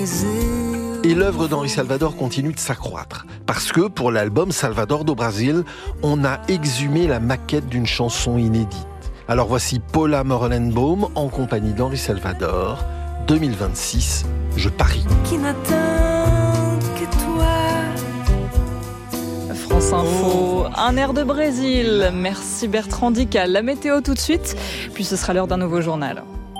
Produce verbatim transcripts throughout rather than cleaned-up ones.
Et l'œuvre d'Henri Salvador continue de s'accroître. Parce que pour l'album Salvador do Brasil, on a exhumé la maquette d'une chanson inédite. Alors voici Paula Morellenbaum en compagnie d'Henri Salvador. deux mille vingt-six, je parie. Qui n'attend que toi. France Info, un air de Brésil. Merci Bertrand Dical. La météo tout de suite, puis ce sera l'heure d'un nouveau journal.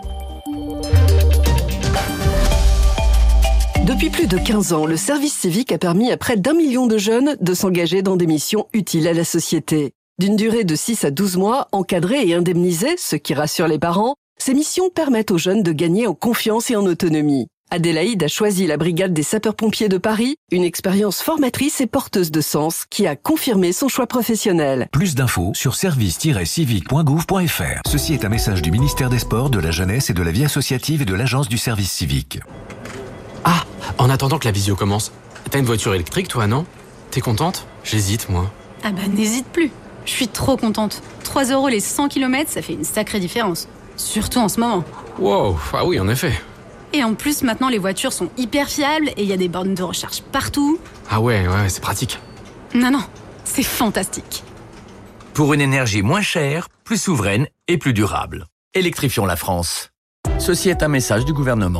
Depuis plus de quinze ans, le service civique a permis à près d'un million de jeunes de s'engager dans des missions utiles à la société. D'une durée de six à douze mois, encadrées et indemnisées, ce qui rassure les parents, ces missions permettent aux jeunes de gagner en confiance et en autonomie. Adélaïde a choisi la brigade des sapeurs-pompiers de Paris, une expérience formatrice et porteuse de sens qui a confirmé son choix professionnel. Plus d'infos sur service tiret civique point gouv point f r. Ceci est un message du ministère des Sports, de la Jeunesse et de la Vie associative et de l'Agence du service civique. Ah, en attendant que la visio commence, t'as une voiture électrique toi, non? T'es contente? J'hésite, moi. Ah bah n'hésite plus. Je suis trop contente. trois euros les cent kilomètres, ça fait une sacrée différence. Surtout en ce moment. Wow, ah oui, en effet. Et en plus, maintenant, les voitures sont hyper fiables et il y a des bornes de recharge partout. Ah ouais, ouais, c'est pratique. Non, non, c'est fantastique. Pour une énergie moins chère, plus souveraine et plus durable. Électrifions la France. Ceci est un message du gouvernement.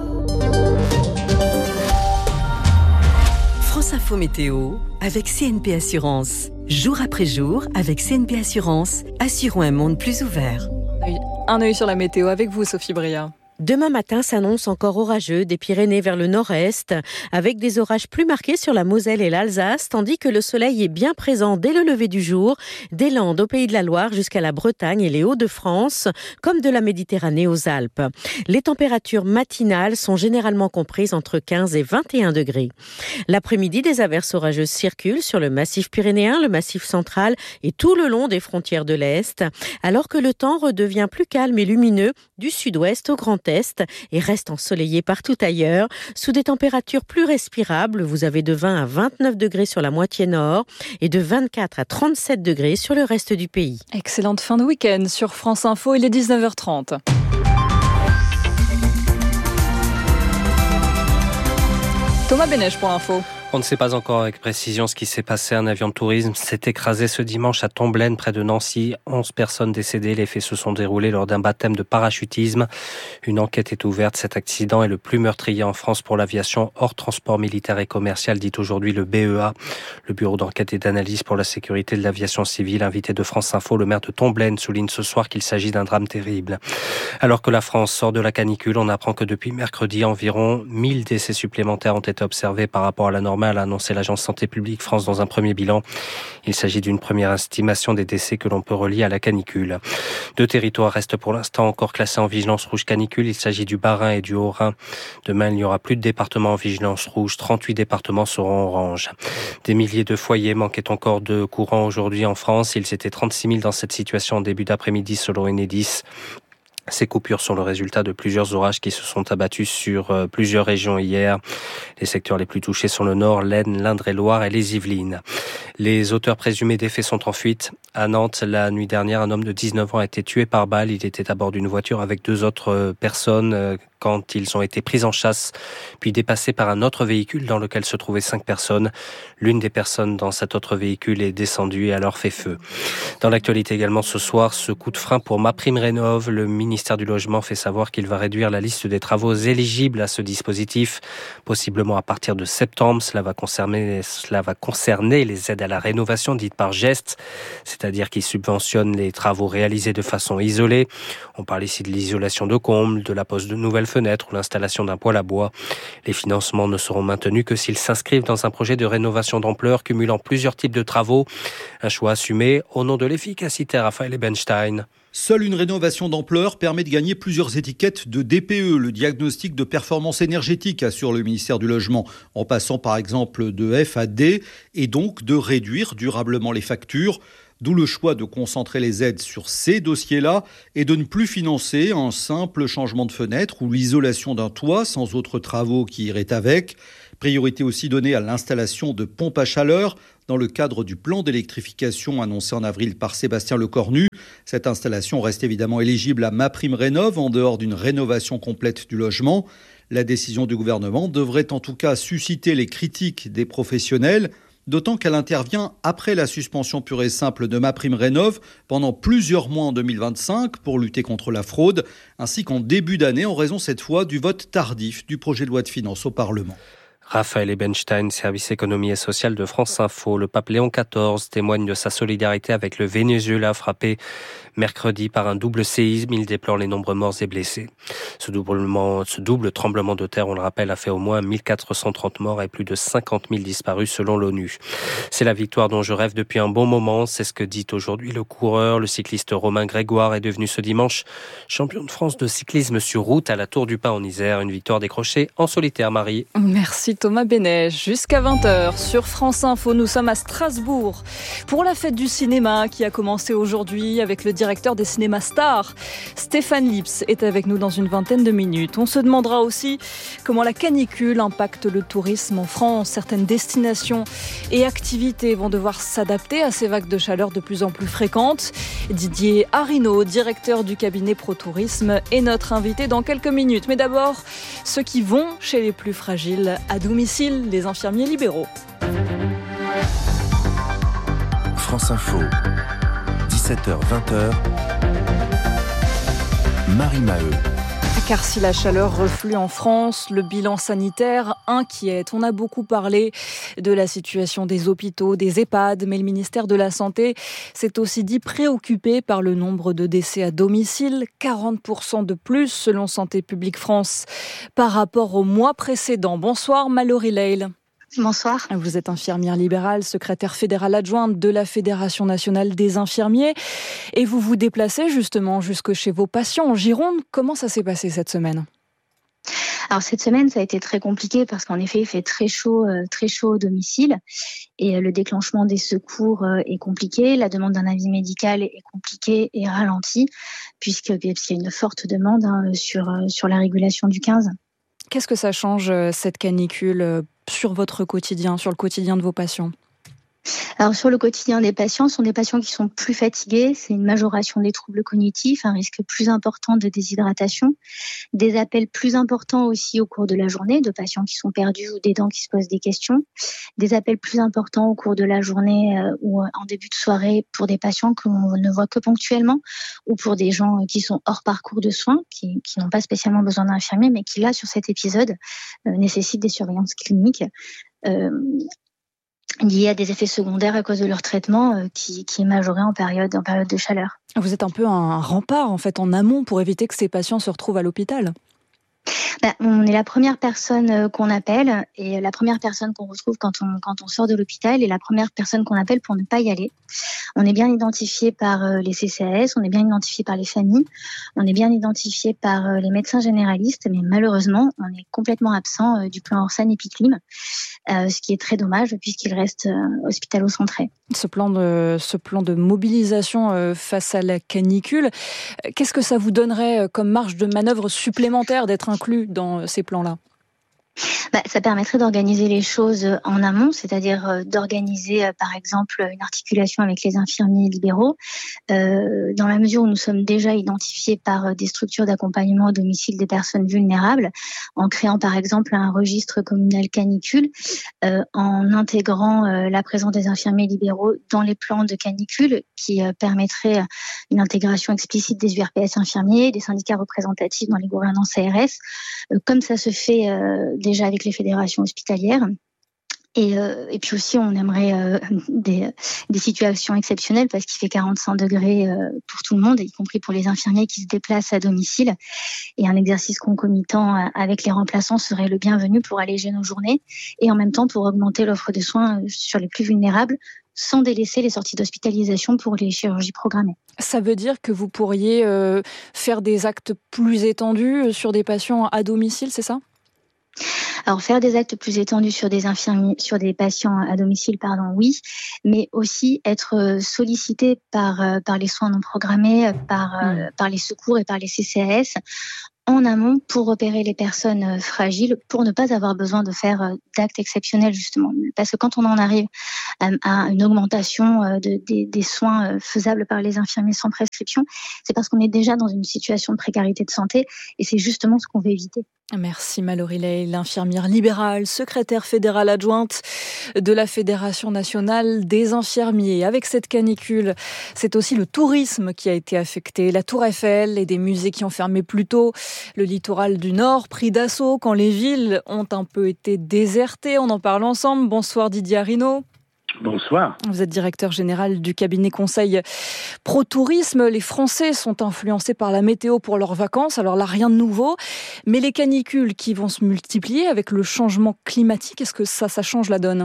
France Info Météo avec C N P Assurance. Jour après jour, avec C N P Assurance, assurons un monde plus ouvert. Un œil sur la météo avec vous, Sophie Bria. Demain matin s'annonce encore orageux des Pyrénées vers le nord-est, avec des orages plus marqués sur la Moselle et l'Alsace, tandis que le soleil est bien présent dès le lever du jour, des Landes au Pays de la Loire jusqu'à la Bretagne et les Hauts-de-France, comme de la Méditerranée aux Alpes. Les températures matinales sont généralement comprises entre quinze et vingt et un degrés. L'après-midi, des averses orageuses circulent sur le massif pyrénéen, le massif central et tout le long des frontières de l'Est, alors que le temps redevient plus calme et lumineux du sud-ouest au Grand Est et reste ensoleillé partout ailleurs, sous des températures plus respirables. Vous avez de vingt à vingt-neuf degrés sur la moitié nord et de vingt-quatre à trente-sept degrés sur le reste du pays. Excellente fin de week-end sur France Info, il est dix-neuf heures trente. Thomas Bénèche pour l'info. On ne sait pas encore avec précision ce qui s'est passé. Un avion de tourisme s'est écrasé ce dimanche à Tomblaine, près de Nancy. onze personnes décédées. Les faits se sont déroulés lors d'un baptême de parachutisme. Une enquête est ouverte. Cet accident est le plus meurtrier en France pour l'aviation hors transport militaire et commercial, dit aujourd'hui le B E A. Le bureau d'enquête et d'analyse pour la sécurité de l'aviation civile, invité de France Info, le maire de Tomblaine souligne ce soir qu'il s'agit d'un drame terrible. Alors que la France sort de la canicule, on apprend que depuis mercredi, environ mille décès supplémentaires ont été observés par rapport à la normale, a annoncé l'agence Santé publique France dans un premier bilan. Il s'agit d'une première estimation des décès que l'on peut relier à la canicule. Deux territoires restent pour l'instant encore classés en vigilance rouge canicule. Il s'agit du Bas-Rhin et du Haut-Rhin. Demain, il n'y aura plus de départements en vigilance rouge. trente-huit départements seront orange. Des milliers de foyers manquaient encore de courant aujourd'hui en France. Ils étaient trente-six mille dans cette situation en début d'après-midi selon Enedis. Ces coupures sont le résultat de plusieurs orages qui se sont abattus sur euh, plusieurs régions hier. Les secteurs les plus touchés sont le Nord, l'Aisne, l'Indre-et-Loire et les Yvelines. Les auteurs présumés des faits sont en fuite. À Nantes, la nuit dernière, un homme de dix-neuf ans a été tué par balle. Il était à bord d'une voiture avec deux autres personnes euh, quand ils ont été pris en chasse, puis dépassés par un autre véhicule dans lequel se trouvaient cinq personnes. L'une des personnes dans cet autre véhicule est descendue et alors fait feu. Dans l'actualité également ce soir, ce coup de frein pour MaPrimeRénov'. Le ministère du Logement fait savoir qu'il va réduire la liste des travaux éligibles à ce dispositif, possiblement à partir de septembre. Cela va concerner, cela va concerner les aides à la rénovation dites par geste, c'est-à-dire qui subventionnent les travaux réalisés de façon isolée. On parle ici de l'isolation de combles, de la pose de nouvelles fenêtres ou l'installation d'un poêle à bois. Les financements ne seront maintenus que s'ils s'inscrivent dans un projet de rénovation d'ampleur cumulant plusieurs types de travaux. Un choix assumé au nom de l'efficacité. Raphaël Ebenstein. Seule une rénovation d'ampleur permet de gagner plusieurs étiquettes de D P E, le diagnostic de performance énergétique, assure le ministère du Logement, en passant par exemple de F à D, et donc de réduire durablement les factures. D'où le choix de concentrer les aides sur ces dossiers-là et de ne plus financer un simple changement de fenêtre ou l'isolation d'un toit sans autres travaux qui iraient avec. Priorité aussi donnée à l'installation de pompes à chaleur dans le cadre du plan d'électrification annoncé en avril par Sébastien Lecornu. Cette installation reste évidemment éligible à MaPrimeRénov' en dehors d'une rénovation complète du logement. La décision du gouvernement devrait en tout cas susciter les critiques des professionnels, d'autant qu'elle intervient après la suspension pure et simple de MaPrimeRénov' pendant plusieurs mois en deux mille vingt-cinq pour lutter contre la fraude, ainsi qu'en début d'année en raison cette fois du vote tardif du projet de loi de finances au Parlement. Raphaël Ebenstein, service économie et social de France Info. Le pape Léon quatorze témoigne de sa solidarité avec le Venezuela frappé mercredi par un double séisme. Il déplore les nombreux morts et blessés. Ce, doublement, ce double tremblement de terre, on le rappelle, a fait au moins mille quatre cent trente morts et plus de cinquante mille disparus selon l'ONU. C'est la victoire dont je rêve depuis un bon moment. C'est ce que dit aujourd'hui le coureur. Le cycliste Romain Grégoire est devenu ce dimanche champion de France de cyclisme sur route à la Tour du Pin en Isère. Une victoire décrochée en solitaire, Marie. Merci Thomas Benet. Jusqu'à vingt heures sur France Info, nous sommes à Strasbourg pour la fête du cinéma qui a commencé aujourd'hui avec le directeur des cinémas stars. Stéphane Lips est avec nous dans une vingtaine de minutes. On se demandera aussi comment la canicule impacte le tourisme en France. Certaines destinations et activités vont devoir s'adapter à ces vagues de chaleur de plus en plus fréquentes. Didier Arinaud, directeur du cabinet ProTourisme, est notre invité dans quelques minutes. Mais d'abord, ceux qui vont chez les plus fragiles à domicile, les infirmiers libéraux. France Info, dix-sept heures vingt. Marie Maheu. Car si la chaleur reflue en France, le bilan sanitaire inquiète. On a beaucoup parlé de la situation des hôpitaux, des EHPAD, mais le ministère de la Santé s'est aussi dit préoccupé par le nombre de décès à domicile, quarante pour cent de plus selon Santé publique France par rapport au mois précédent. Bonsoir Mallory Leil. Bonsoir. Vous êtes infirmière libérale, secrétaire fédérale adjointe de la Fédération nationale des infirmiers et vous vous déplacez justement jusque chez vos patients en Gironde. Comment ça s'est passé cette semaine ? Alors cette semaine, ça a été très compliqué parce qu'en effet, il fait très chaud, euh, très chaud au domicile et euh, le déclenchement des secours euh, est compliqué. La demande d'un avis médical est compliquée et ralentie puisque, puisqu'il y a une forte demande hein, sur, euh, sur la régulation du quinze. Qu'est-ce que ça change cette canicule sur votre quotidien, sur le quotidien de vos patients ? Alors sur le quotidien des patients, ce sont des patients qui sont plus fatigués, c'est une majoration des troubles cognitifs, un risque plus important de déshydratation, des appels plus importants aussi au cours de la journée, de patients qui sont perdus ou d'aidants qui se posent des questions, des appels plus importants au cours de la journée euh, ou en début de soirée pour des patients que l'on ne voit que ponctuellement ou pour des gens qui sont hors parcours de soins, qui, qui n'ont pas spécialement besoin d'infirmiers, mais qui là, sur cet épisode, euh, nécessitent des surveillances cliniques. Euh, liés à des effets secondaires à cause de leur traitement euh, qui, qui est majoré en période, en période de chaleur. Vous êtes un peu un rempart en fait en amont pour éviter que ces patients se retrouvent à l'hôpital. Ben, on est la première personne qu'on appelle et la première personne qu'on retrouve quand on, quand on sort de l'hôpital et la première personne qu'on appelle pour ne pas y aller. On est bien identifié par les C C A S, on est bien identifié par les familles, on est bien identifié par les médecins généralistes, mais malheureusement, on est complètement absent du plan Orsan Epiclim, euh, ce qui est très dommage puisqu'il reste hospitalo-centré. Ce plan de, ce plan de mobilisation face à la canicule, qu'est-ce que ça vous donnerait comme marge de manœuvre supplémentaire d'être inclus dans ces plans-là ? Bah, ça permettrait d'organiser les choses en amont, c'est-à-dire euh, d'organiser euh, par exemple une articulation avec les infirmiers libéraux, euh, dans la mesure où nous sommes déjà identifiés par euh, des structures d'accompagnement au domicile des personnes vulnérables, en créant par exemple un registre communal canicule, euh, en intégrant euh, la présence des infirmiers libéraux dans les plans de canicule qui euh, permettrait une intégration explicite des U R P S infirmiers, des syndicats représentatifs dans les gouvernances A R S, euh, comme ça se fait euh, déjà avec les fédérations hospitalières. Et, euh, et puis aussi, on aimerait euh, des, des situations exceptionnelles parce qu'il fait quarante-cinq degrés euh, pour tout le monde, y compris pour les infirmiers qui se déplacent à domicile. Et un exercice concomitant avec les remplaçants serait le bienvenu pour alléger nos journées et en même temps pour augmenter l'offre de soins sur les plus vulnérables sans délaisser les sorties d'hospitalisation pour les chirurgies programmées. Ça veut dire que vous pourriez euh, faire des actes plus étendus sur des patients à domicile, c'est ça ? Alors faire des actes plus étendus sur des infirmiers, sur des patients à domicile, pardon, oui, mais aussi être sollicité par par les soins non programmés, par mmh. par les secours et par les C C A S en amont pour repérer les personnes fragiles, pour ne pas avoir besoin de faire d'actes exceptionnels justement, parce que quand on en arrive à une augmentation de, des, des soins faisables par les infirmiers sans prescription, c'est parce qu'on est déjà dans une situation de précarité de santé et c'est justement ce qu'on veut éviter. Merci Mallory Ley, l'infirmière libérale, secrétaire fédérale adjointe de la Fédération nationale des infirmiers. Avec cette canicule, c'est aussi le tourisme qui a été affecté. La Tour Eiffel et des musées qui ont fermé plus tôt. Le littoral du Nord pris d'assaut quand les villes ont un peu été désertées. On en parle ensemble. Bonsoir Didier Arinaud. Bonsoir. Vous êtes directeur général du cabinet conseil Pro Tourisme. Les Français sont influencés par la météo pour leurs vacances. Alors là, rien de nouveau. Mais les canicules qui vont se multiplier avec le changement climatique, est-ce que ça, ça change la donne ?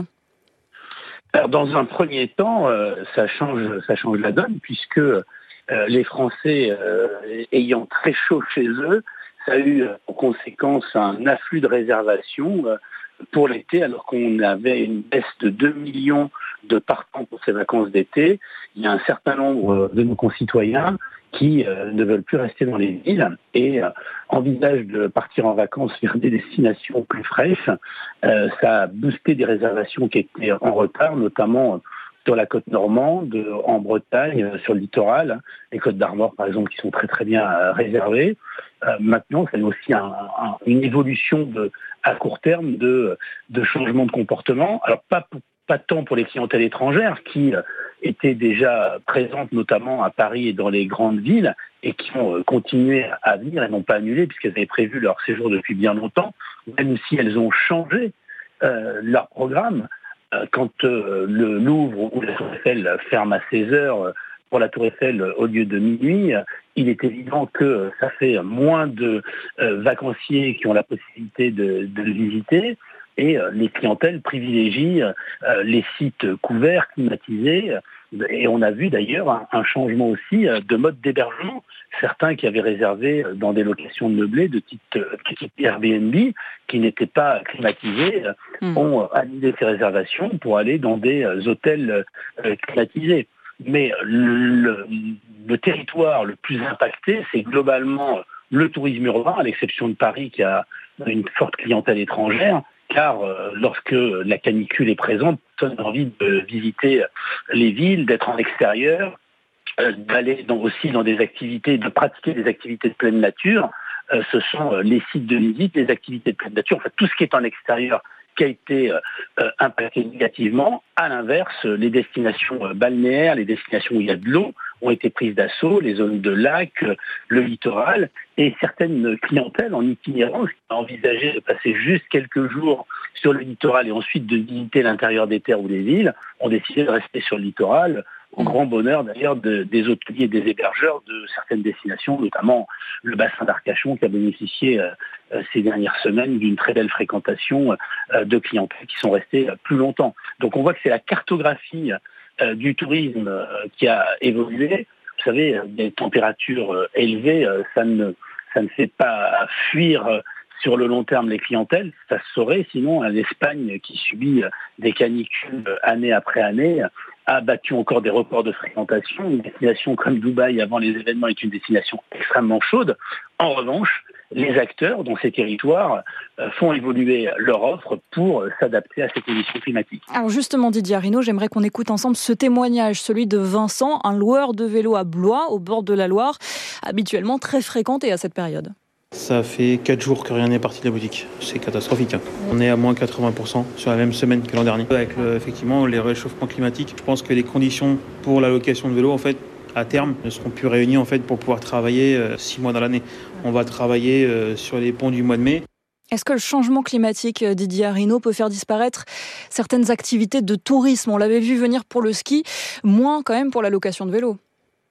Alors, dans un premier temps, euh, ça change, ça change la donne puisque euh, les Français euh, ayant très chaud chez eux, ça a eu en conséquence un afflux de réservations euh, pour l'été, alors qu'on avait une baisse de deux millions de partants pour ces vacances d'été. Il y a un certain nombre de nos concitoyens qui euh, ne veulent plus rester dans les villes et euh, envisagent de partir en vacances vers des destinations plus fraîches. Euh, ça a boosté des réservations qui étaient en retard, notamment sur la côte normande, en Bretagne, sur le littoral, les côtes d'Armor par exemple qui sont très très bien euh, réservées. Euh, maintenant, c'est aussi un, un, une évolution de, à court terme de, de changement de comportement. Alors pas, pas tant pour les clientèles étrangères qui euh, étaient déjà présentes notamment à Paris et dans les grandes villes et qui ont euh, continué à venir et n'ont pas annulé puisqu'elles avaient prévu leur séjour depuis bien longtemps, même si elles ont changé euh, leur programme. Euh, quand euh, le Louvre ou la Tour Eiffel ferme à seize heures pour la Tour Eiffel au lieu de minuit, il est évident que ça fait moins de euh, vacanciers qui ont la possibilité de, de le visiter et euh, les clientèles privilégient euh, les sites couverts, climatisés. Et on a vu d'ailleurs un, un changement aussi de mode d'hébergement. Certains qui avaient réservé dans des locations meublées de type, de type Airbnb, qui n'étaient pas climatisés, mmh. ont annulé ces réservations pour aller dans des hôtels climatisés. Mais le, le territoire le plus impacté, c'est globalement le tourisme urbain, à l'exception de Paris qui a une forte clientèle étrangère, car euh, lorsque la canicule est présente, personne n'a envie de visiter les villes, d'être en extérieur, euh, d'aller dans, aussi dans des activités, de pratiquer des activités de pleine nature. Euh, ce sont euh, les sites de visite, les activités de pleine nature, enfin tout ce qui est en extérieur qui a été euh, impacté négativement. À l'inverse, les destinations euh, balnéaires, les destinations où il y a de l'eau, ont été prises d'assaut, les zones de lac, euh, le littoral, et certaines clientèles en itinérance qui ont envisagé de passer juste quelques jours sur le littoral et ensuite de visiter l'intérieur des terres ou des villes, ont décidé de rester sur le littoral, au grand bonheur d'ailleurs de, des hôteliers et des hébergeurs de certaines destinations, notamment le bassin d'Arcachon qui a bénéficié euh, ces dernières semaines d'une très belle fréquentation euh, de clientèles qui sont restés euh, plus longtemps. Donc on voit que c'est la cartographie euh, du tourisme euh, qui a évolué. Vous savez, des températures euh, élevées, euh, ça ne ça ne fait pas fuir euh, sur le long terme les clientèles, ça se saurait, sinon l'Espagne qui subit des canicules année après année a battu encore des records de fréquentation. Une destination comme Dubaï avant les événements est une destination extrêmement chaude. En revanche, les acteurs dans ces territoires font évoluer leur offre pour s'adapter à ces conditions climatiques. Alors justement Didier Arinaud, j'aimerais qu'on écoute ensemble ce témoignage, celui de Vincent, un loueur de vélo à Blois, au bord de la Loire, habituellement très fréquenté à cette période. Ça fait quatre jours que rien n'est parti de la boutique. C'est catastrophique. On est à moins quatre-vingts pour cent sur la même semaine que l'an dernier. Avec le, effectivement les réchauffements climatiques, je pense que les conditions pour la location de vélo, en fait, à terme, ne seront plus réunies en fait, pour pouvoir travailler euh, six mois dans l'année. On va travailler euh, sur les ponts du mois de mai. Est-ce que le changement climatique, Didier Arinaud, peut faire disparaître certaines activités de tourisme ? On l'avait vu venir pour le ski, moins quand même pour la location de vélo.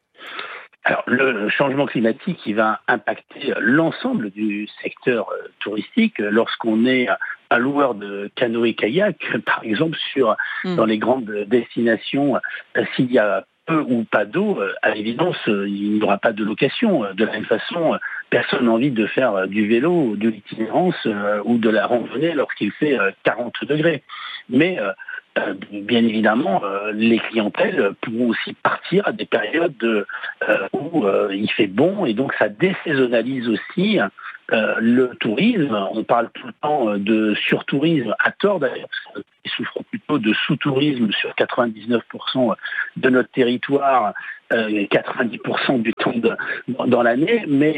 Alors, le changement climatique, il va impacter l'ensemble du secteur touristique. Lorsqu'on est un loueur de canoë-kayak, par exemple, sur, mmh. dans les grandes destinations, s'il y a peu ou pas d'eau, à l'évidence, il n'y aura pas de location. De la même façon, personne n'a envie de faire du vélo, de l'itinérance ou de la randonnée lorsqu'il fait quarante degrés. Mais Euh, bien évidemment, euh, les clientèles pourront aussi partir à des périodes euh, où euh, il fait bon et donc ça désaisonnalise aussi euh, le tourisme. On parle tout le temps de surtourisme, à tort d'ailleurs, parce qu'ils souffrent plutôt de sous-tourisme sur quatre-vingt-dix-neuf pour cent de notre territoire, euh, quatre-vingt-dix pour cent du temps de, dans, dans l'année, mais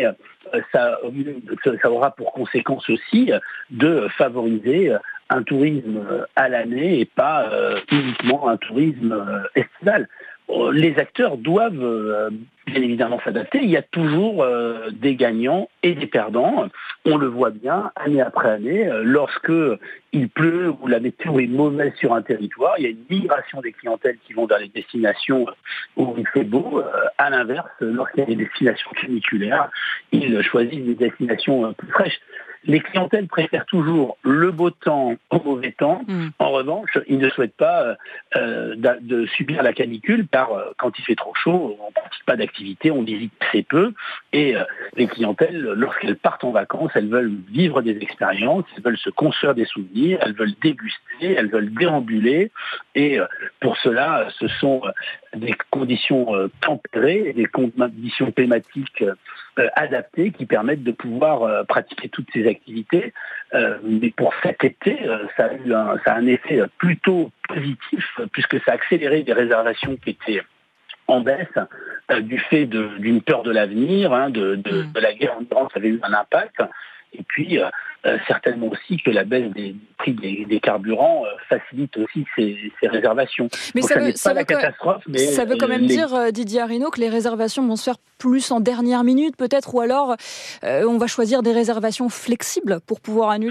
ça, ça aura pour conséquence aussi de favoriser un tourisme à l'année et pas euh, uniquement un tourisme euh, estival. Les acteurs doivent euh, bien évidemment s'adapter. Il y a toujours euh, des gagnants et des perdants. On le voit bien année après année. Euh, lorsque il pleut ou la météo est mauvaise sur un territoire, il y a une migration des clientèles qui vont vers les destinations où il fait beau. Euh, à l'inverse, lorsqu'il y a des destinations caniculaires, ils choisissent des destinations euh, plus fraîches. Les clientèles préfèrent toujours le beau temps au mauvais temps. Mmh. En revanche, ils ne souhaitent pas euh, de, de subir la canicule car euh, quand il fait trop chaud, on ne pratique pas d'activité, on visite très peu. Et euh, les clientèles, lorsqu'elles partent en vacances, elles veulent vivre des expériences, elles veulent se construire des souvenirs, elles veulent déguster, elles veulent déambuler. Et euh, pour cela, ce sont euh, des conditions euh, tempérées, des conditions climatiques euh, adaptées qui permettent de pouvoir euh, pratiquer toutes ces activités. Euh, mais pour cet été, euh, ça a eu un, ça a un effet plutôt positif euh, puisque ça a accéléré des réservations qui étaient en baisse euh, du fait de, d'une peur de l'avenir, hein, de, de, de la guerre en Iran, ça avait eu un impact. Et puis, euh, euh, certainement aussi que la baisse des prix des, des carburants euh, facilite aussi ces, ces réservations. Mais Donc, ça, ça veut, n'est ça, pas veut la quand, catastrophe, mais ça veut quand même les... dire, euh, Didier Arinault, que les réservations vont se faire plus en dernière minute, peut-être, ou alors euh, on va choisir des réservations flexibles pour pouvoir annuler ?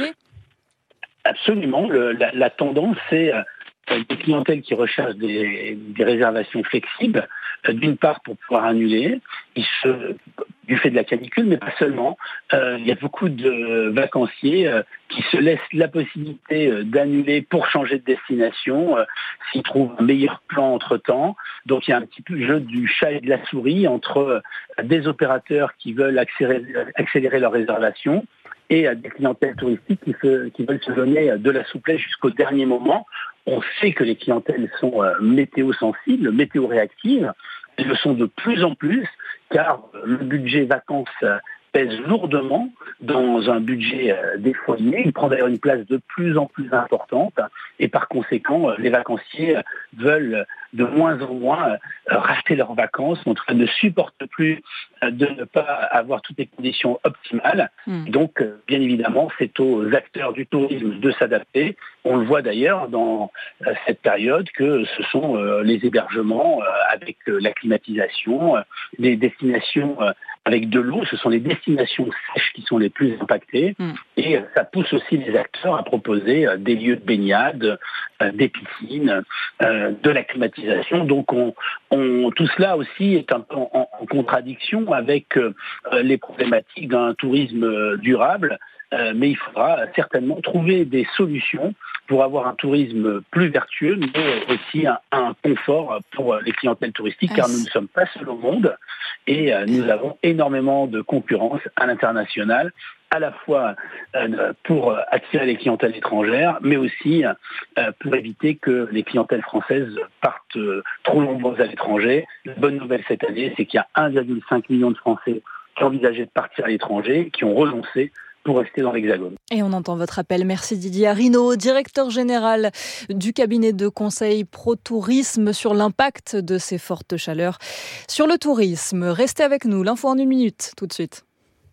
Absolument. Le, la, la tendance, c'est euh, des clientèles qui recherchent des, des réservations flexibles, euh, d'une part pour pouvoir annuler, ils se, du fait de la canicule, mais pas seulement. Euh, il y a beaucoup de vacanciers euh, qui se laissent la possibilité euh, d'annuler pour changer de destination euh, s'ils trouvent un meilleur plan entre-temps. Donc il y a un petit peu le jeu du chat et de la souris entre euh, des opérateurs qui veulent accélérer, accélérer leur réservation et à des clientèles touristiques qui, se, qui veulent se donner de la souplesse jusqu'au dernier moment. On sait que les clientèles sont euh, météo-sensibles, météo-réactives. Elles le sont de plus en plus, car le budget vacances euh, pèse lourdement dans un budget euh, des foyers. Il prend d'ailleurs une place de plus en plus importante. Et par conséquent, euh, les vacanciers euh, veulent de moins en moins euh, racheter leurs vacances, en tout cas ne supportent plus euh, de ne pas avoir toutes les conditions optimales. Mmh. Donc, euh, bien évidemment, c'est aux acteurs du tourisme de s'adapter. On le voit d'ailleurs dans euh, cette période que ce sont euh, les hébergements euh, avec euh, la climatisation, euh, les destinations euh, avec de l'eau, ce sont les destinations sèches qui sont les plus impactées. Mmh. Et euh, ça pousse aussi les acteurs à proposer euh, des lieux de baignade, euh, des piscines, euh, de la climatisation. Donc on, on, tout cela aussi est un peu en, en contradiction avec euh, les problématiques d'un tourisme durable, euh, mais il faudra certainement trouver des solutions pour avoir un tourisme plus vertueux, mais aussi un, un confort pour les clientèles touristiques, car nous ne sommes pas seuls au monde et euh, nous avons énormément de concurrence à l'international, à la fois euh, pour attirer les clientèles étrangères, mais aussi euh, pour éviter que les clientèles françaises partent euh, trop nombreuses à l'étranger. La bonne nouvelle cette année, c'est qu'il y a un virgule cinq million de Français qui envisageaient de partir à l'étranger, qui ont renoncé pour rester dans l'Hexagone. Et on entend votre appel. Merci Didier Arinault, directeur général du cabinet de conseil ProTourisme, sur l'impact de ces fortes chaleurs sur le tourisme. Restez avec nous, l'info en une minute, tout de suite.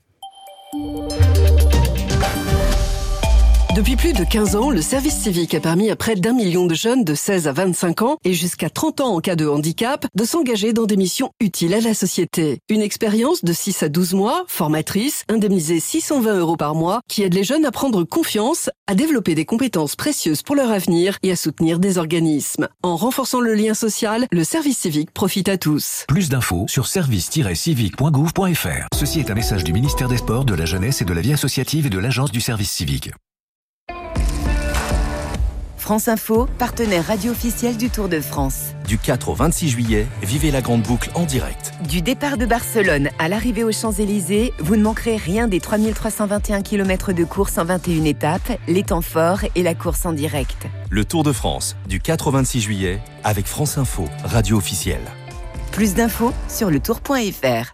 Depuis plus de quinze ans, le service civique a permis à près d'un million de jeunes de seize à vingt-cinq ans et jusqu'à trente ans en cas de handicap de s'engager dans des missions utiles à la société. Une expérience de six à douze mois, formatrice, indemnisée six cent vingt euros par mois, qui aide les jeunes à prendre confiance, à développer des compétences précieuses pour leur avenir et à soutenir des organismes. En renforçant le lien social, le service civique profite à tous. Plus d'infos sur service tiret civique point gouv point f r. Ceci est un message du ministère des Sports, de la Jeunesse et de la Vie associative et de l'Agence du service civique. France Info, partenaire radio officiel du Tour de France. Du quatre au vingt-six juillet, vivez la grande boucle en direct. Du départ de Barcelone à l'arrivée aux Champs-Élysées, vous ne manquerez rien des trois mille trois cent vingt et un kilomètres de course en vingt et une étapes, les temps forts et la course en direct. Le Tour de France, du quatre au vingt-six juillet, avec France Info, radio officielle. Plus d'infos sur le tour point f r.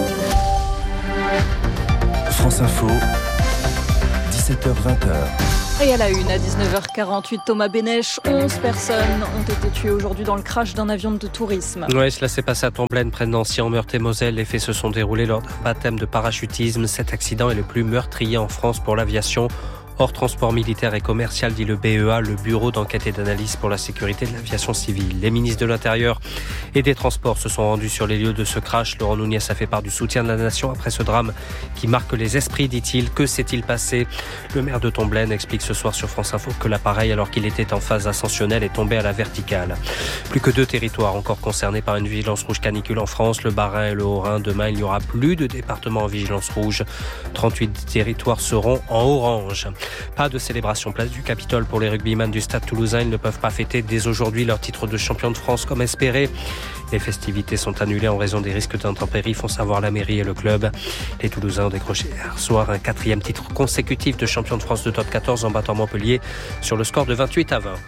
France Info, dix-sept heures vingt. Et à la une, à dix-neuf heures quarante-huit, Thomas Bénèche, onze personnes ont été tuées aujourd'hui dans le crash d'un avion de tourisme. Oui, cela s'est passé à Tomblaine, près de Nancy, en Meurthe-et-Moselle. Les faits se sont déroulés lors d'un baptême de parachutisme. Cet accident est le plus meurtrier en France pour l'aviation. Hors transport militaire et commercial, dit le B E A, le Bureau d'enquête et d'analyse pour la sécurité de l'aviation civile. Les ministres de l'Intérieur et des Transports se sont rendus sur les lieux de ce crash. Laurent Nunez a fait part du soutien de la nation après ce drame qui marque les esprits, dit-il. Que s'est-il passé ? Le maire de Tomblaine explique ce soir sur France Info que l'appareil, alors qu'il était en phase ascensionnelle, est tombé à la verticale. Plus que deux territoires encore concernés par une vigilance rouge canicule en France, le Bas-Rhin et le Haut-Rhin. Demain, il n'y aura plus de départements en vigilance rouge. trente-huit territoires seront en orange. Pas de célébration place du Capitole pour les rugbyman du Stade Toulousain. Ils ne peuvent pas fêter dès aujourd'hui leur titre de champion de France comme espéré. Les festivités sont annulées en raison des risques d'intempéries, font savoir la mairie et le club. Les Toulousains ont décroché hier soir un quatrième titre consécutif de champion de France de top quatorze en battant Montpellier sur le score de vingt-huit à vingt.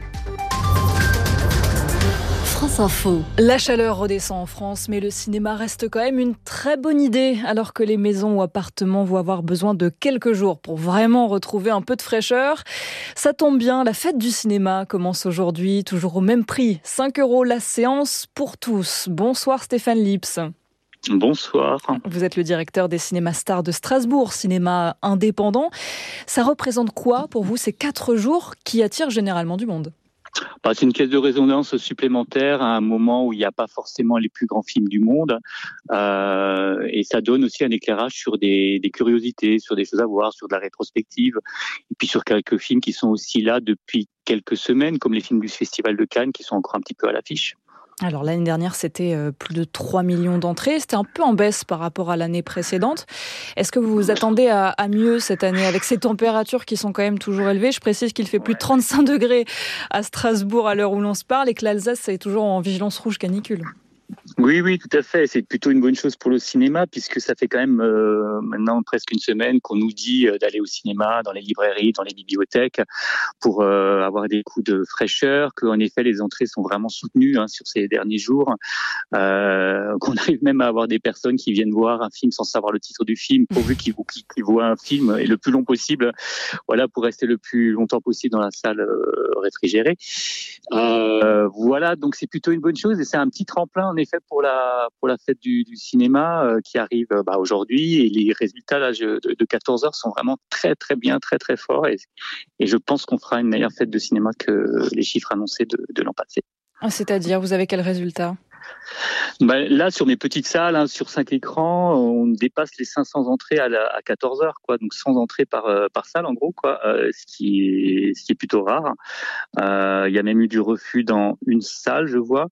France Info. La chaleur redescend en France, mais le cinéma reste quand même une très bonne idée, alors que les maisons ou appartements vont avoir besoin de quelques jours pour vraiment retrouver un peu de fraîcheur. Ça tombe bien, la fête du cinéma commence aujourd'hui, toujours au même prix, cinq euros la séance pour tous. Bonsoir Stéphane Lips. Bonsoir. Vous êtes le directeur des cinémas stars de Strasbourg, cinéma indépendant. Ça représente quoi pour vous ces quatre jours qui attirent généralement du monde ? Bah, c'est une caisse de résonance supplémentaire à un moment où il n'y a pas forcément les plus grands films du monde. Euh, et ça donne aussi un éclairage sur des, des curiosités, sur des choses à voir, sur de la rétrospective. Et puis sur quelques films qui sont aussi là depuis quelques semaines, comme les films du Festival de Cannes, qui sont encore un petit peu à l'affiche. Alors l'année dernière, c'était plus de trois millions d'entrées. C'était un peu en baisse par rapport à l'année précédente. Est-ce que vous vous attendez à, à mieux cette année avec ces températures qui sont quand même toujours élevées ? Je précise qu'il fait plus de trente-cinq degrés à Strasbourg à l'heure où l'on se parle et que l'Alsace est toujours en vigilance rouge canicule. Oui, oui, tout à fait. C'est plutôt une bonne chose pour le cinéma puisque ça fait quand même euh, maintenant presque une semaine qu'on nous dit euh, d'aller au cinéma, dans les librairies, dans les bibliothèques pour euh, avoir des coups de fraîcheur, qu'en effet les entrées sont vraiment soutenues hein, sur ces derniers jours, euh, qu'on arrive même à avoir des personnes qui viennent voir un film sans savoir le titre du film, pourvu qu'ils, qu'ils voient un film et le plus long possible, voilà, pour rester le plus longtemps possible dans la salle euh, réfrigérée. Euh, voilà, donc c'est plutôt une bonne chose et c'est un petit tremplin en effet pour la pour la fête du, du cinéma euh, qui arrive euh, bah, aujourd'hui et les résultats là, de, de quatorze heures sont vraiment très très bien, très très forts et, et je pense qu'on fera une meilleure fête de cinéma que les chiffres annoncés de, de l'an passé. C'est-à-dire, vous avez quel résultat ? Ben, là, sur mes petites salles, hein, sur cinq écrans, on dépasse les cinq cents entrées à, la, à quatorze heures, quoi. Donc cent entrées par, euh, par salle, en gros, quoi. Euh, ce qui est, ce qui est plutôt rare. Euh, il y a même eu du refus dans une salle, je vois.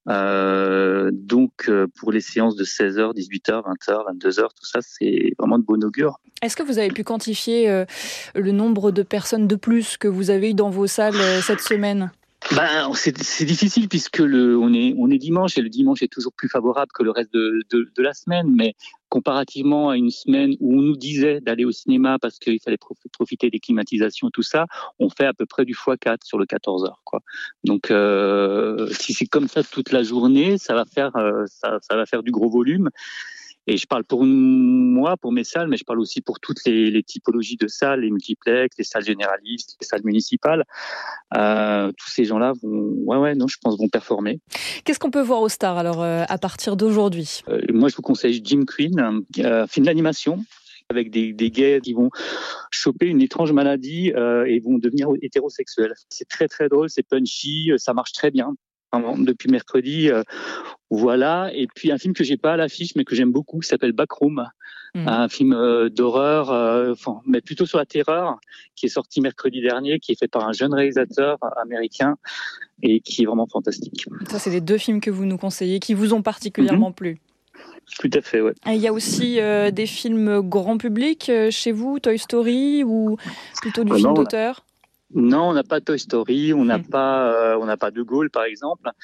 Euh, donc, euh, pour les séances de seize heures, dix-huit heures, vingt heures, vingt-deux heures, tout ça, c'est vraiment de bon augure. Est-ce que vous avez pu quantifier euh, le nombre de personnes de plus que vous avez eu dans vos salles euh, cette semaine ? Ben, c'est, c'est difficile puisque le, on est, on est dimanche et le dimanche est toujours plus favorable que le reste de, de, de la semaine. Mais comparativement à une semaine où on nous disait d'aller au cinéma parce qu'il fallait profiter des climatisations, tout ça, on fait à peu près du fois quatre sur le quatorze heures, quoi. Donc, euh, si c'est comme ça toute la journée, ça va faire, euh, ça, ça va faire du gros volume. Et je parle pour moi, pour mes salles, mais je parle aussi pour toutes les, les typologies de salles, les multiplex, les salles généralistes, les salles municipales. Euh, tous ces gens-là vont, ouais, ouais, non, je pense, vont performer. Qu'est-ce qu'on peut voir au Star alors euh, à partir d'aujourd'hui ? euh, Moi, je vous conseille Jim Queen, euh, film d'animation avec des, des gays qui vont choper une étrange maladie euh, et vont devenir hétérosexuels. C'est très très drôle, c'est punchy, ça marche très bien. Depuis mercredi, euh, voilà. Et puis un film que j'ai pas à l'affiche, mais que j'aime beaucoup, qui s'appelle Backroom, mmh. un film euh, d'horreur, euh, enfin, mais plutôt sur la terreur, qui est sorti mercredi dernier, qui est fait par un jeune réalisateur américain et qui est vraiment fantastique. Ça, c'est les deux films que vous nous conseillez, qui vous ont particulièrement mmh. plu. Tout à fait, ouais. Il y a aussi euh, des films grand public euh, chez vous, Toy Story ou plutôt du euh, film non, d'auteur ? Non, on n'a pas Toy Story, on n'a mmh. pas, euh, on n'a pas De Gaulle par exemple.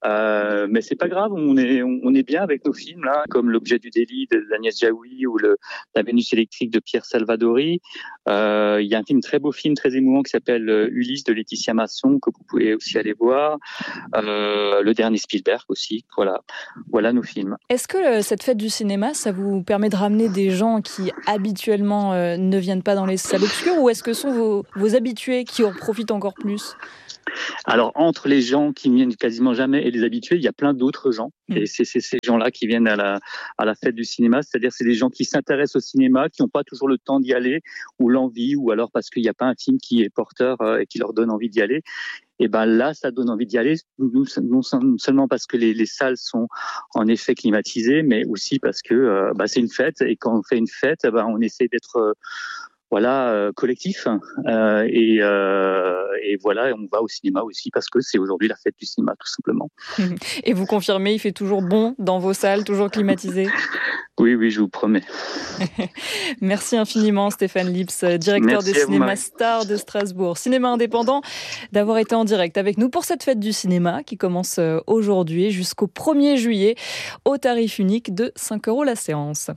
Euh, mais c'est pas grave, on est, on est bien avec nos films, là, comme L'objet du délit d'Agnès Jaoui ou le, La Vénus électrique de Pierre Salvadori. Euh, il y a un film, très beau film, très émouvant qui s'appelle Ulysse de Laetitia Masson, que vous pouvez aussi aller voir. Euh, le dernier Spielberg aussi. Voilà, voilà nos films. Est-ce que cette fête du cinéma, ça vous permet de ramener des gens qui habituellement euh, ne viennent pas dans les salles obscures, ou est-ce que ce sont vos, vos habitués qui en profitent encore plus ? Alors, entre les gens qui ne viennent quasiment jamais et les habitués, il y a plein d'autres gens. Mmh. Et c'est, c'est ces gens-là qui viennent à la, à la fête du cinéma. C'est-à-dire, c'est des gens qui s'intéressent au cinéma, qui n'ont pas toujours le temps d'y aller, ou l'envie, ou alors parce qu'il n'y a pas un film qui est porteur euh, et qui leur donne envie d'y aller. Et ben là, ça donne envie d'y aller, non seulement parce que les, les salles sont en effet climatisées, mais aussi parce que euh, bah, c'est une fête. Et quand on fait une fête, bah, on essaie d'être... Euh, voilà, euh, collectif. Euh, et, euh, et voilà, on va au cinéma aussi parce que c'est aujourd'hui la fête du cinéma, tout simplement. Et vous confirmez, il fait toujours bon dans vos salles, toujours climatisé ? Oui, oui, je vous promets. Merci infiniment, Stéphane Lips, directeur Merci des cinémas Marie. Star de Strasbourg. Cinéma indépendant, d'avoir été en direct avec nous pour cette fête du cinéma qui commence aujourd'hui jusqu'au premier juillet au tarif unique de cinq euros la séance.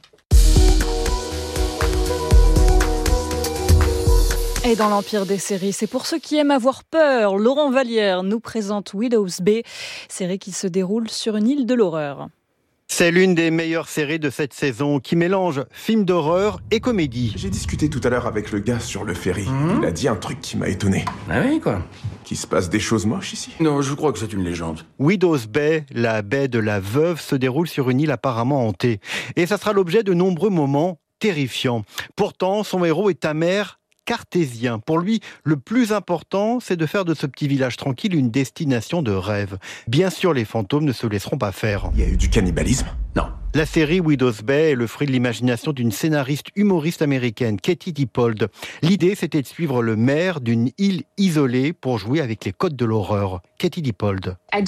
Et dans l'empire des séries, c'est pour ceux qui aiment avoir peur. Laurent Vallière nous présente Widow's Bay, série qui se déroule sur une île de l'horreur. C'est l'une des meilleures séries de cette saison qui mélange films d'horreur et comédie. J'ai discuté tout à l'heure avec le gars sur le ferry. Mmh. Il a dit un truc qui m'a étonné. Ah oui, quoi ? Qu'il se passe des choses moches ici. Non, je crois que c'est une légende. Widow's Bay, la baie de la veuve, se déroule sur une île apparemment hantée. Et ça sera l'objet de nombreux moments terrifiants. Pourtant, son héros est amer, cartésien. Pour lui, le plus important, c'est de faire de ce petit village tranquille une destination de rêve. Bien sûr, les fantômes ne se laisseront pas faire. Il y a eu du cannibalisme ? Non. La série Widow's Bay est le fruit de l'imagination d'une scénariste humoriste américaine, Katie Dippold. L'idée, c'était de suivre le maire d'une île isolée pour jouer avec les codes de l'horreur. Katie Dippold. Je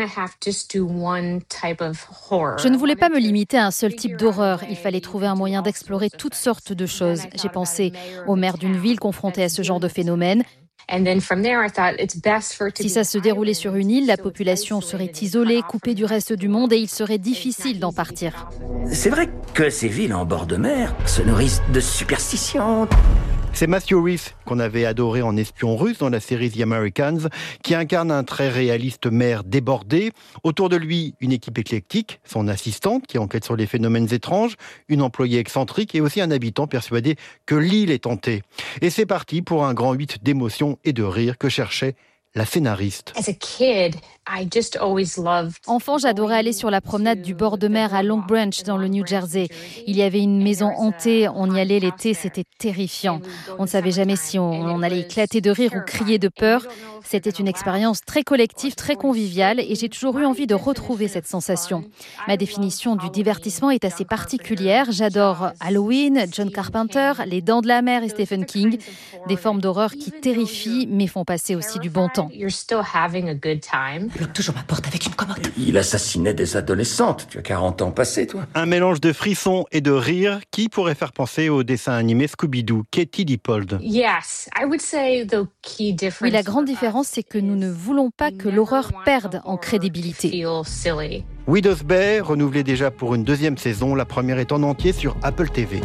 ne voulais pas me limiter à un seul type d'horreur. Il fallait trouver un moyen d'explorer toutes sortes de choses. J'ai pensé au maire d'une ville confronté à ce genre de phénomène. Si ça se déroulait sur une île, la population serait isolée, coupée du reste du monde et il serait difficile d'en partir. C'est vrai que ces villes en bord de mer se nourrissent de superstitions. C'est Matthew Rhys, qu'on avait adoré en espion russe dans la série The Americans, qui incarne un très réaliste maire débordé. Autour de lui, une équipe éclectique, son assistante qui enquête sur les phénomènes étranges, une employée excentrique et aussi un habitant persuadé que l'île est hantée. Et c'est parti pour un grand huit d'émotion et de rire que cherchait la scénariste. Enfant, j'adorais aller sur la promenade du bord de mer à Long Branch dans le New Jersey. Il y avait une maison hantée, on y allait l'été, c'était terrifiant. On ne savait jamais si on, on allait éclater de rire ou crier de peur. C'était une expérience très collective, très conviviale et j'ai toujours eu envie de retrouver cette sensation. Ma définition du divertissement est assez particulière. J'adore Halloween, John Carpenter, Les Dents de la Mer et Stephen King. Des formes d'horreur qui terrifient mais font passer aussi du bon temps. Bloque toujours ma porte avec une commode. Il assassinait des adolescentes. Tu as quarante ans passés, toi. Un mélange de frissons et de rire qui pourrait faire penser au dessin animé Scooby-Doo, Katie Dippold. Oui, la grande différence, c'est que nous ne voulons pas que l'horreur perde en crédibilité. Widow's Bay, renouvelé déjà pour une deuxième saison, la première est en entier sur Apple T V.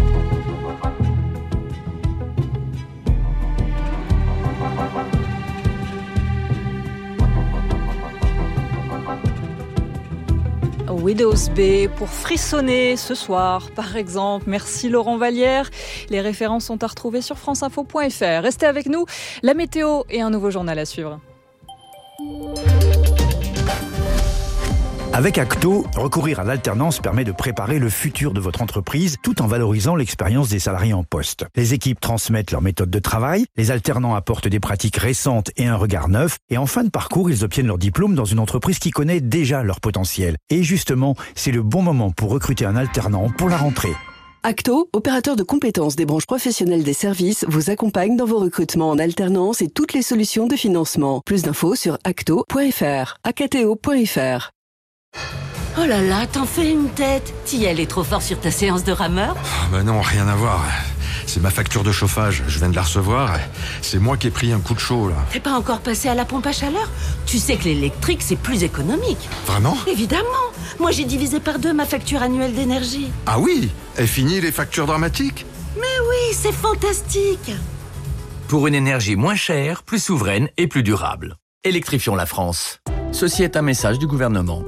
Widow's Bay pour frissonner ce soir, par exemple. Merci Laurent Vallière. Les références sont à retrouver sur franceinfo point f r. Restez avec nous, la météo et un nouveau journal à suivre. Avec Acto, recourir à l'alternance permet de préparer le futur de votre entreprise tout en valorisant l'expérience des salariés en poste. Les équipes transmettent leur méthode de travail, les alternants apportent des pratiques récentes et un regard neuf, et en fin de parcours, ils obtiennent leur diplôme dans une entreprise qui connaît déjà leur potentiel. Et justement, c'est le bon moment pour recruter un alternant pour la rentrée. Acto, opérateur de compétences des branches professionnelles des services, vous accompagne dans vos recrutements en alternance et toutes les solutions de financement. Plus d'infos sur acto point f r, acto point f r. Oh là là, t'en fais une tête. Tiel est trop fort sur ta séance de rameur ? Bah non, rien à voir. c'est ma facture de chauffage. Je viens de la recevoir. C'est moi qui ai pris un coup de chaud, là. T'es pas encore passé à la pompe à chaleur? Tu sais que l'électrique, c'est plus économique. Vraiment? Évidemment. Moi, j'ai divisé par deux ma facture annuelle d'énergie. Ah oui? Et fini les factures dramatiques? Mais oui, c'est fantastique. Pour une énergie moins chère, plus souveraine et plus durable. Électrifions la France. Ceci est un message du gouvernement.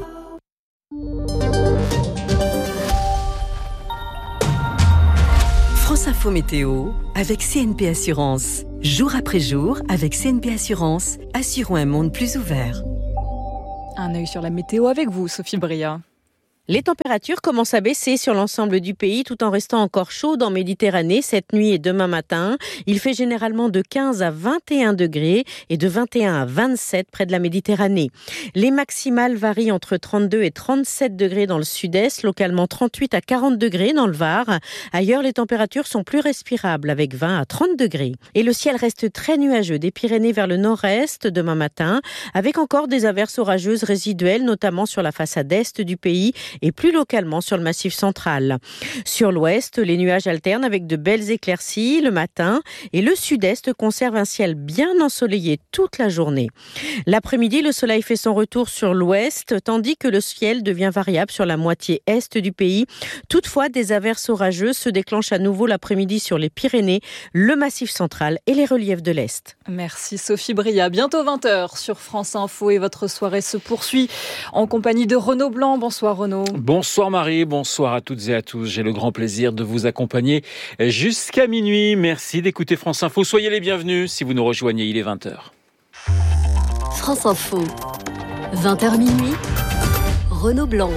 France Info Météo avec C N P Assurance. Jour après jour, avec C N P Assurance, assurons un monde plus ouvert. Un œil sur la météo avec vous, Sophie Bria. Les températures commencent à baisser sur l'ensemble du pays tout en restant encore chaudes en Méditerranée cette nuit et demain matin. Il fait généralement de quinze à vingt et un degrés et de vingt et un à vingt-sept près de la Méditerranée. Les maximales varient entre trente-deux et trente-sept degrés dans le sud-est, localement trente-huit à quarante degrés dans le Var. Ailleurs, les températures sont plus respirables avec vingt à trente degrés. Et le ciel reste très nuageux des Pyrénées vers le nord-est demain matin, avec encore des averses orageuses résiduelles, notamment sur la façade est du pays et plus localement sur le Massif central. Sur l'ouest, les nuages alternent avec de belles éclaircies le matin et le sud-est conserve un ciel bien ensoleillé toute la journée. L'après-midi, le soleil fait son retour sur l'ouest, tandis que le ciel devient variable sur la moitié est du pays. Toutefois, des averses orageuses se déclenchent à nouveau l'après-midi sur les Pyrénées, le Massif central et les reliefs de l'Est. Merci Sophie Bria. Bientôt vingt heures sur France Info et votre soirée se poursuit en compagnie de Renaud Blanc. Bonsoir Renaud. Bonsoir Marie, bonsoir à toutes et à tous. J'ai le grand plaisir de vous accompagner jusqu'à minuit. Merci d'écouter France Info. Soyez les bienvenus si vous nous rejoignez, il est vingt heures. France Info, vingt heures minuit, Renaud Blanc.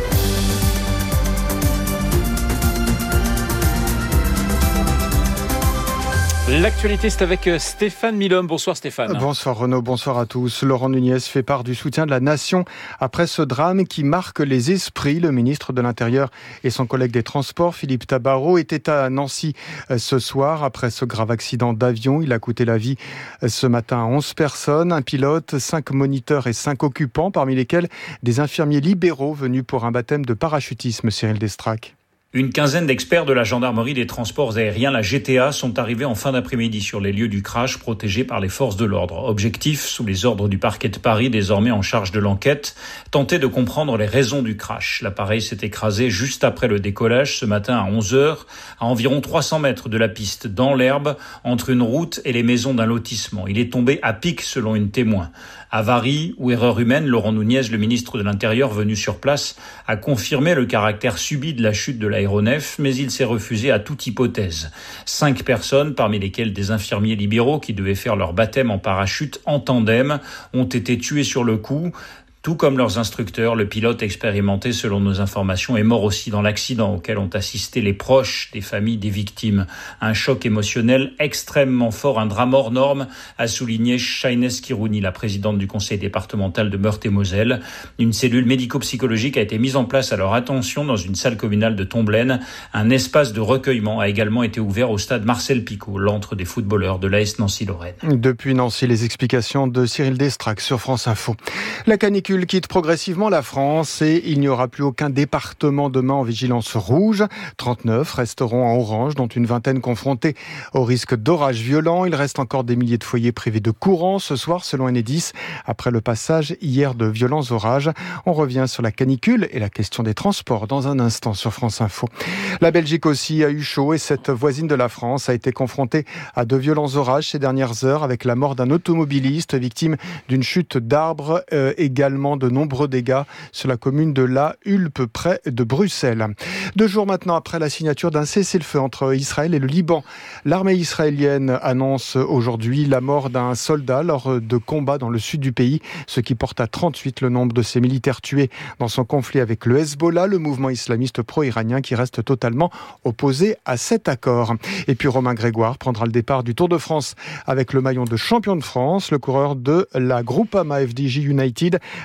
L'actualité, c'est avec Stéphane Milhomme. Bonsoir Stéphane. Bonsoir Renaud, bonsoir à tous. Laurent Nunez fait part du soutien de la nation après ce drame qui marque les esprits. Le ministre de l'Intérieur et son collègue des Transports, Philippe Tabarot, étaient à Nancy ce soir après ce grave accident d'avion. Il a coûté la vie ce matin à onze personnes, un pilote, cinq moniteurs et cinq occupants, parmi lesquels des infirmiers libéraux venus pour un baptême de parachutisme, Cyril Destrac. Une quinzaine d'experts de la gendarmerie des transports aériens, la G T A, sont arrivés en fin d'après-midi sur les lieux du crash protégés par les forces de l'ordre. Objectif, sous les ordres du parquet de Paris, désormais en charge de l'enquête, tenter de comprendre les raisons du crash. L'appareil s'est écrasé juste après le décollage ce matin à onze heures, à environ trois cents mètres de la piste, dans l'herbe, entre une route et les maisons d'un lotissement. Il est tombé à pic selon une témoin. Avarie ou erreur humaine, Laurent Nunez, le ministre de l'Intérieur venu sur place, a confirmé le caractère subi de la chute de l'aéronef, mais il s'est refusé à toute hypothèse. Cinq personnes, parmi lesquelles des infirmiers libéraux qui devaient faire leur baptême en parachute en tandem, ont été tuées sur le coup. Tout comme leurs instructeurs, le pilote expérimenté, selon nos informations, est mort aussi dans l'accident auquel ont assisté les proches des familles des victimes. Un choc émotionnel extrêmement fort, un drame hors norme, a souligné Shaines Kirouni, la présidente du conseil départemental de Meurthe-et-Moselle. Une cellule médico-psychologique a été mise en place à leur attention dans une salle communale de Tomblaine. Un espace de recueillement a également été ouvert au stade Marcel Picot, l'antre des footballeurs de l'A S Nancy-Lorraine. Depuis Nancy, les explications de Cyril Destrac sur France Info. La canicule quitte progressivement la France et il n'y aura plus aucun département demain en vigilance rouge. trente-neuf resteront en orange, dont une vingtaine confrontés au risque d'orages violents. Il reste encore des milliers de foyers privés de courant ce soir, selon Enedis, après le passage hier de violents orages. On revient sur la canicule et la question des transports dans un instant sur France Info. La Belgique aussi a eu chaud et cette voisine de la France a été confrontée à de violents orages ces dernières heures avec la mort d'un automobiliste victime d'une chute d'arbre, euh, également de nombreux dégâts sur la commune de La Hulpe, près de Bruxelles. Deux jours maintenant après la signature d'un cessez-le-feu entre Israël et le Liban, l'armée israélienne annonce aujourd'hui la mort d'un soldat lors de combats dans le sud du pays, ce qui porte à trente-huit le nombre de ses militaires tués dans son conflit avec le Hezbollah, le mouvement islamiste pro-iranien qui reste totalement opposé à cet accord. Et puis Romain Grégoire prendra le départ du Tour de France avec le maillot de champion de France. Le coureur de la Groupama F D J United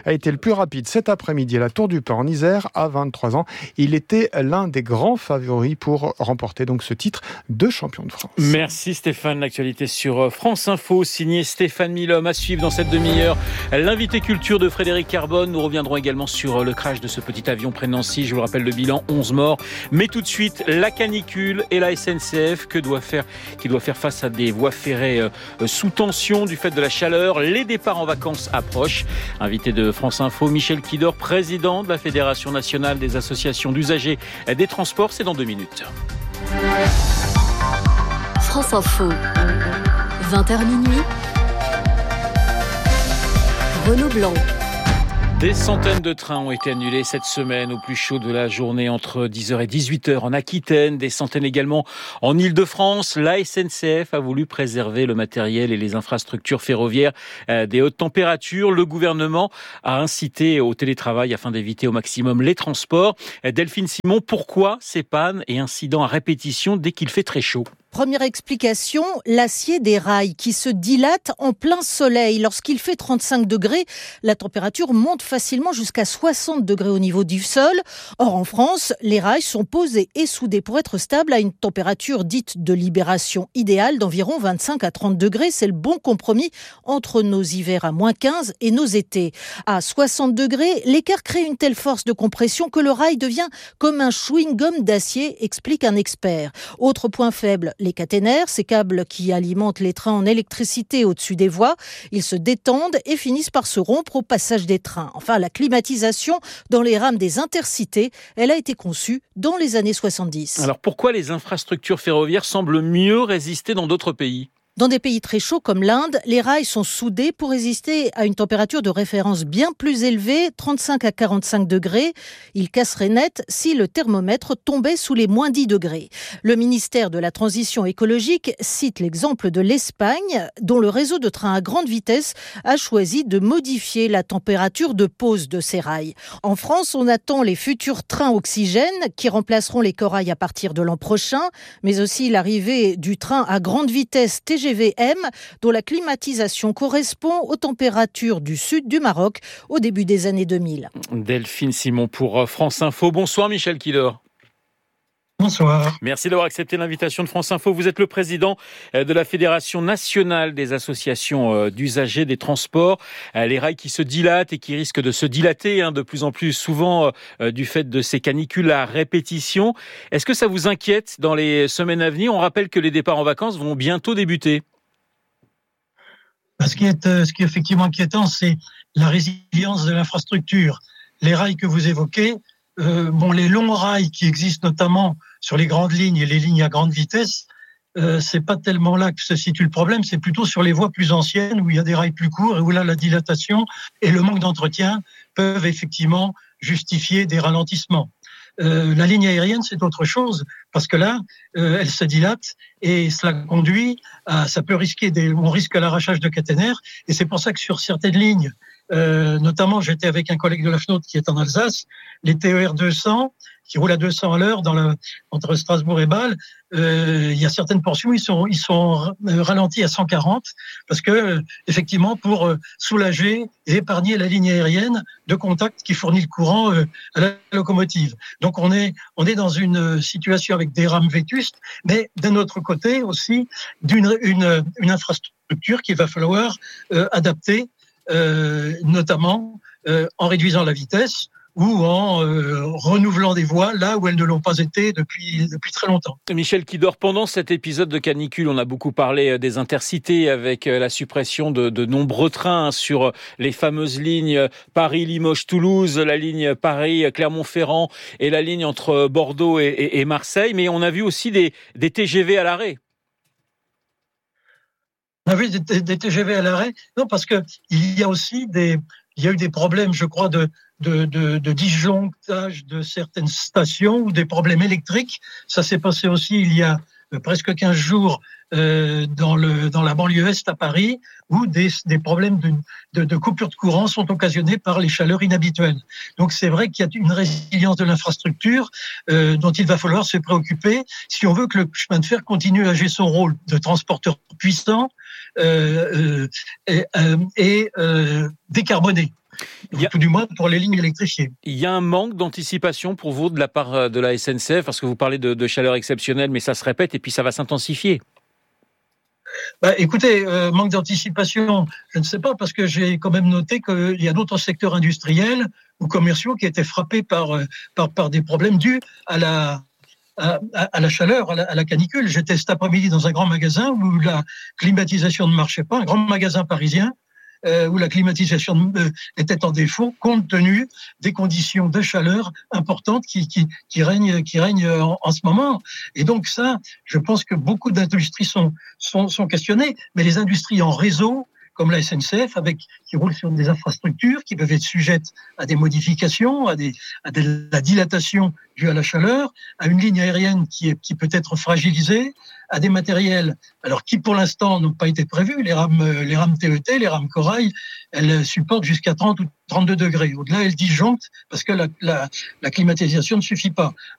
a été le plus rapide cet après-midi à la Tour du Pin en Isère à vingt-trois ans. Il était l'un des grands favoris pour remporter donc ce titre de champion de France. Merci Stéphane. L'actualité sur France Info, signé Stéphane Milhomme. À suivre dans cette demi-heure, l'invité culture de Frédéric Carbone. Nous reviendrons également sur le crash de ce petit avion près de Nancy. Je vous rappelle le bilan, onze morts. Mais tout de suite, la canicule et la S N C F que doit faire, qui doit faire face à des voies ferrées sous tension du fait de la chaleur. Les départs en vacances approchent. Invité de France Info, Michel Kidor, président de la Fédération nationale des associations d'usagers des transports. C'est dans deux minutes. France Info, vingt heures minuit, Renaud Blanc. Des centaines de trains ont été annulés cette semaine au plus chaud de la journée entre dix heures et dix-huit heures en Aquitaine. Des centaines également en Île-de-France. La S N C F a voulu préserver le matériel et les infrastructures ferroviaires des hautes températures. Le gouvernement a incité au télétravail afin d'éviter au maximum les transports. Delphine Simon, pourquoi ces pannes et incidents à répétition dès qu'il fait très chaud ? Première explication, l'acier des rails qui se dilate en plein soleil. Lorsqu'il fait trente-cinq degrés, la température monte facilement jusqu'à soixante degrés au niveau du sol. Or, en France, les rails sont posés et soudés pour être stables à une température dite de libération idéale d'environ vingt-cinq à trente degrés. C'est le bon compromis entre nos hivers à moins quinze et nos étés. À soixante degrés, l'écart crée une telle force de compression que le rail devient comme un chewing-gum d'acier, explique un expert. Autre point faible, les caténaires, ces câbles qui alimentent les trains en électricité au-dessus des voies, ils se détendent et finissent par se rompre au passage des trains. Enfin, la climatisation dans les rames des intercités, elle a été conçue dans les années soixante-dix. Alors pourquoi les infrastructures ferroviaires semblent mieux résister dans d'autres pays ? Dans des pays très chauds comme l'Inde, les rails sont soudés pour résister à une température de référence bien plus élevée, trente-cinq à quarante-cinq degrés. Ils casseraient net si le thermomètre tombait sous les moins dix degrés. Le ministère de la Transition écologique cite l'exemple de l'Espagne, dont le réseau de trains à grande vitesse a choisi de modifier la température de pose de ces rails. En France, on attend les futurs trains oxygène qui remplaceront les corails à partir de l'an prochain, mais aussi l'arrivée du train à grande vitesse T G V M, dont la climatisation correspond aux températures du sud du Maroc au début des années deux mille. Delphine Simon pour France Info. Bonsoir Michel Kidor. Bonsoir. Merci d'avoir accepté l'invitation de France Info. Vous êtes le président de la Fédération nationale des associations d'usagers des transports. Les rails qui se dilatent et qui risquent de se dilater hein, de plus en plus souvent euh, du fait de ces canicules à répétition. Est-ce que ça vous inquiète dans les semaines à venir ? On rappelle que les départs en vacances vont bientôt débuter. Ce qui est, ce qui est effectivement inquiétant, c'est la résilience de l'infrastructure. Les rails que vous évoquez, Euh, bon, les longs rails qui existent notamment sur les grandes lignes et les lignes à grande vitesse, euh, c'est pas tellement là que se situe le problème, c'est plutôt sur les voies plus anciennes où il y a des rails plus courts et où là la dilatation et le manque d'entretien peuvent effectivement justifier des ralentissements. Euh, la ligne aérienne, c'est autre chose parce que là, euh, elle se dilate et cela conduit à, ça peut risquer des, on risque l'arrachage de caténaires et c'est pour ça que sur certaines lignes, Euh, notamment, j'étais avec un collègue de la F N O T qui est en Alsace, les T E R deux cents, qui roulent à deux cents à l'heure dans le, entre Strasbourg et Bâle, euh, il y a certaines portions, ils sont, ils sont ralentis à cent quarante, parce que, euh, effectivement, pour euh, soulager et épargner la ligne aérienne de contact qui fournit le courant euh, à la locomotive. Donc, on est, on est dans une situation avec des rames vétustes, mais d'un autre côté aussi, d'une une, une infrastructure qu'il va falloir euh, adapter, Euh, notamment euh, en réduisant la vitesse ou en euh, renouvelant des voies là où elles ne l'ont pas été depuis, depuis très longtemps. Michel Kidor, pendant cet épisode de canicule, on a beaucoup parlé des intercités avec la suppression de, de nombreux trains sur les fameuses lignes Paris-Limoges-Toulouse, la ligne Paris-Clermont-Ferrand et la ligne entre Bordeaux et, et, et Marseille, mais on a vu aussi des, des T G V à l'arrêt. On a vu des, des T G V à l'arrêt. Non, parce que il y a aussi des, il y a eu des problèmes, je crois, de, de, de, de disjonctage de certaines stations ou des problèmes électriques. Ça s'est passé aussi il y a euh, presque quinze jours euh, dans le, dans la banlieue est à Paris, où des, des problèmes de, de, de coupure de courant sont occasionnés par les chaleurs inhabituelles. Donc c'est vrai qu'il y a une résilience de l'infrastructure euh, dont il va falloir se préoccuper si on veut que le chemin de fer continue à jouer son rôle de transporteur puissant euh, euh, et, euh, et euh, décarboné. a... tout du moins pour les lignes électrifiées. Il y a un manque d'anticipation pour vous de la part de la S N C F, parce que vous parlez de, de chaleur exceptionnelle, mais ça se répète et puis ça va s'intensifier. Bah, écoutez, euh, manque d'anticipation, je ne sais pas, parce que j'ai quand même noté qu'il y a d'autres secteurs industriels ou commerciaux qui étaient frappés par, par, par des problèmes dus à la... À, à la chaleur, à la, à la canicule. J'étais cet après-midi dans un grand magasin où la climatisation ne marchait pas, un grand magasin parisien euh, où la climatisation euh, était en défaut compte tenu des conditions de chaleur importantes qui, qui, qui règnent, qui règnent en, en ce moment. Et donc ça, je pense que beaucoup d'industries sont, sont, sont questionnées, mais les industries en réseau, comme la S N C F, avec, qui roule sur des infrastructures qui peuvent être sujettes à des modifications, à, des, à de la dilatation due à la chaleur, à une ligne aérienne qui, est, qui peut être fragilisée, à des matériels, alors qui pour l'instant n'ont pas été prévus, les rames, les rames T E T, les rames corail, elles supportent jusqu'à trente ou trente-deux degrés. Au-delà, elles disjonctent parce que la, la, la climatisation ne suffit pas.